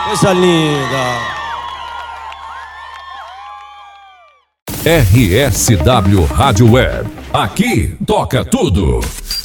Coisa linda. RSW Rádio Web. Aqui toca tudo.